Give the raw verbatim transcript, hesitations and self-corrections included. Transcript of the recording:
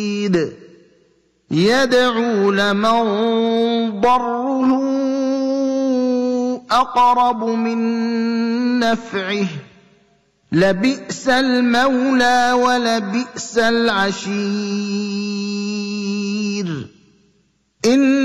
يدعو لمن ضره أقرب من نفعه لبئس المولى ولبئس العشير.